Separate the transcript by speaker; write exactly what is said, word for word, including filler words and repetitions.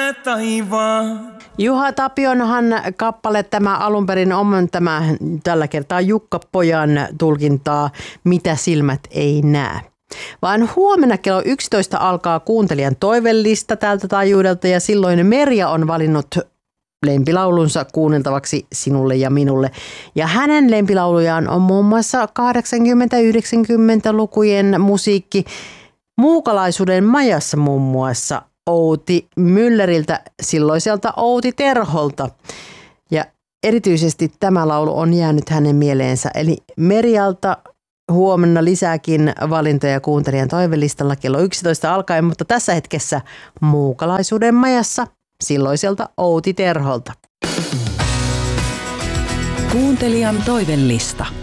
Speaker 1: taivaan.
Speaker 2: Juha Tapionhan kappale tämä alun perin on tämä tällä kertaa Jukka Pojan tulkintaa Mitä silmät ei näe. Vaan huomenna kello yksitoista alkaa kuuntelijan toivellista tältä taajuudelta ja silloin Merja on valinnut lempilaulunsa kuunneltavaksi sinulle ja minulle. Ja hänen lempilaulujaan on muun muassa kahdeksankymmentä-yhdeksänkymmentälukujen musiikki Muukalaisuuden majassa muun muassa Outi Mülleriltä, silloiselta Outi Terholta. Ja erityisesti tämä laulu on jäänyt hänen mieleensä. Eli Merjalta huomenna lisääkin valintoja kuuntelijan toivelistalla kello yksitoista alkaen, mutta tässä hetkessä Muukalaisuuden majassa silloiselta Outi Terholta.
Speaker 3: Kuuntelijan toivelista.